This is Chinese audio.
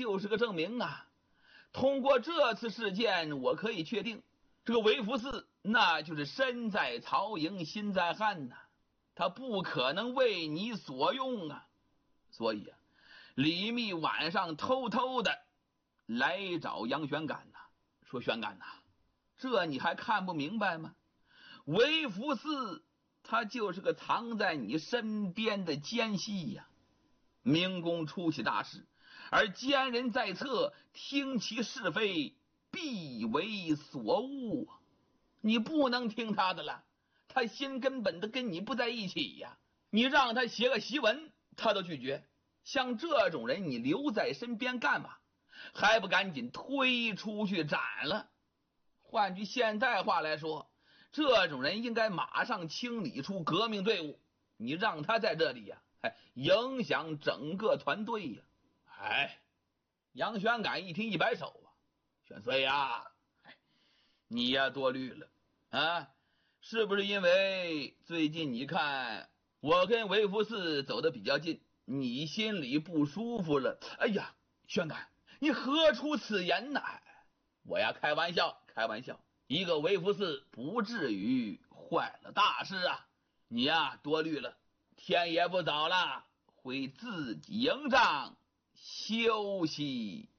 就是个证明啊。通过这次事件，我可以确定，这个韦福嗣那就是身在曹营心在汉呐，他不可能为你所用啊。所以啊，李密晚上偷偷的来找杨玄感呐，说玄感呐，这你还看不明白吗？韦福嗣他就是个藏在你身边的奸细呀，明公出其大事，而奸人在侧，听其是非，必为所误啊！你不能听他的了，他心根本的跟你不在一起呀。你让他写个檄文，他都拒绝。像这种人，你留在身边干嘛？还不赶紧推出去斩了？换句现代话来说，这种人应该马上清理出革命队伍。你让他在这里呀，影响整个团队呀。杨玄感一听一摆手啊，玄燧呀，你呀多虑了啊！是不是因为最近你看我跟韦福嗣走得比较近，你心里不舒服了？哎呀，玄感，你何出此言呢？我呀开玩笑，一个韦福嗣不至于坏了大事啊！你呀多虑了，天也不早了，回自己营帐休息